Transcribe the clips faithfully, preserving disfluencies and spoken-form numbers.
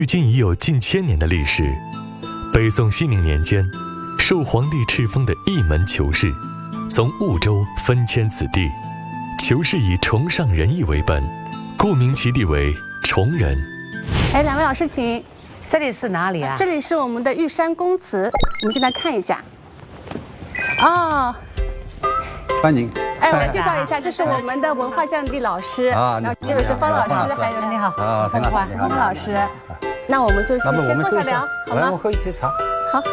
距今已有近千年的历史。北宋熙宁年间，受皇帝敕封的一门囚室，从婺州分迁此地。囚室以崇尚仁义为本，故名其地为崇仁。 哎，两位老师请。 这里是哪里啊？ 这里是我们的玉山宫祠，我们现在看一下。哦， 欢迎。 哎，我介绍一下，这是我们的文化战地老师啊，然后这个是方老师，还有你好， 啊，陈老师， 方老师。那我们就先坐下聊，好吗？ 我喝一杯茶。 好。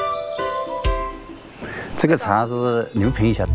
这个茶是牛评一下。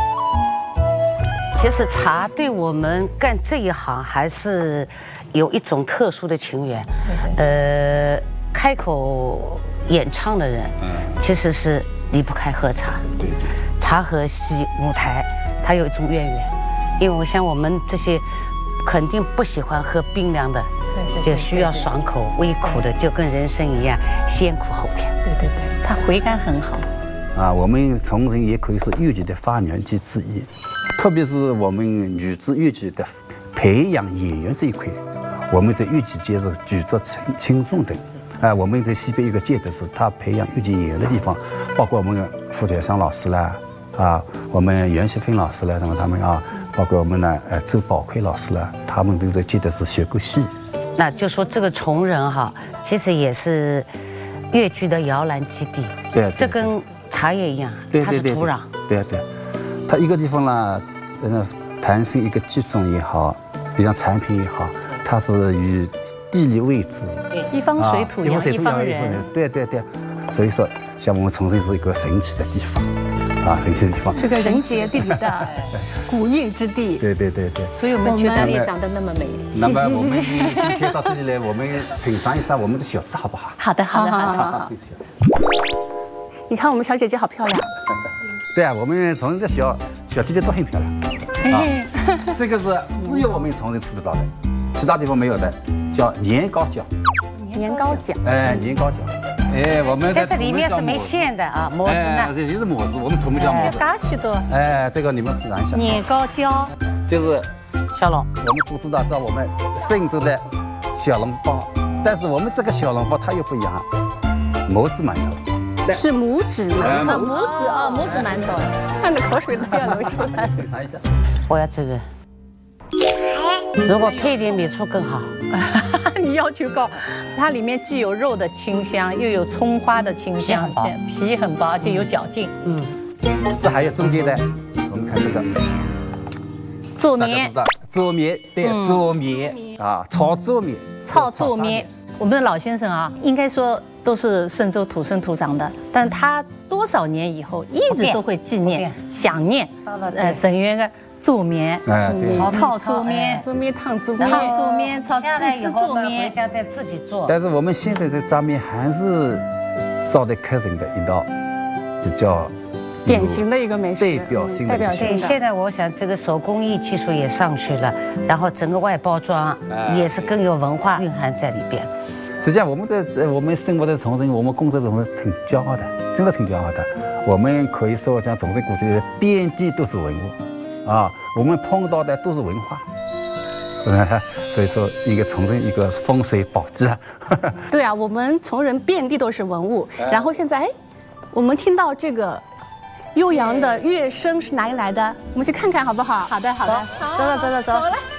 其实茶对我们干这一行还是有一种特殊的情缘。呃，开口演唱的人，其实是离不开喝茶。对。茶和戏舞台，它有一种渊源。因为我想我们这些肯定不喜欢喝冰凉的，就需要爽口微苦的，就跟人生一样，先苦后甜。 对对对，它回甘很好。 啊，我们崇仁也可以是粤剧的发源地之一，特别是我们女子粤剧的培养演员这一块，我们在粤剧界是举足轻轻重的。啊，我们在西北有个界的是他培养粤剧演员的地方，包括我们傅觉祥老师啦，啊，我们袁锡芬老师啦，什么他们啊，包括我们呢，呃，周宝奎老师啦，他们都在界的是学过戏。 那就说这个崇仁哈，其实也是粤剧的摇篮基地。 对， 这跟茶叶一样，它是土壤。 对对，它一个地方呢，呃，诞生一个剧种也好，一样产品也好，它是与地理位置， 一方水土养一方人。 对对对，所以说，像我们崇仁是一个神奇的地方，啊，神奇的地方， 是个人杰地灵的古韵之地。 对对对对， 所以我们觉得也长得那么美。 那么我们今天到这里来，我们品尝一下我们的小吃，好不好？ 好的，好的，好的。 好。你看我们小姐姐好漂亮。 对啊，我们崇仁的小小姐姐都很漂亮。啊，这个是只有我们崇仁吃得到的，其他地方没有的，叫年糕饺。 年糕饺。 哎，年糕饺。哎，我们这是里面是没馅的啊，馍子呢？ 哎，这就是馍子，我们土木叫馍子。 嘎许多。 哎，这个你们尝一下。 年糕饺。 这是小笼。 我们都知道，在我们嵊州的小笼包，但是我们这个小笼包它又不一样，馍子馒头。 是拇指馒头， 拇指啊，拇指馒头， 看着口水都要流出来。 尝一下。 我要这个。如果配点米醋更好。 你要求高，它里面既有肉的清香，又有葱花的清香，皮很薄，而且有嚼劲。 嗯， 这还有中间的，我们看这个做面， 做面，对，做面啊，炒做面， 炒做面。我们的老先生啊，应该说都是嵊州土生土长的，但他多少年以后一直都会纪念、想念，呃，沈园的。做面， 哎， 炒做面， 做面烫做面， 烫做面，炒下来以后做面， 回家再自己做。 但是我们现在这炸面还是招待客人的一道比较典型的一个美食， 代表性的。 代表性的。 现在我想这个手工艺技术也上去了，然后整个外包装也是更有文化蕴含在里边。 实际上，我们在我们生活在崇仁，我们工作中是挺骄傲的，真的挺骄傲的。我们可以说，像崇仁古迹里遍地都是文物。啊，我们碰到的都是文化，所以说一个崇仁一个风水宝地啊。 对啊，我们崇仁遍地都是文物。然后现在，哎，我们听到这个悠扬的乐声是哪里来的？我们去看看好不好？ 好的，好的，走走走走走。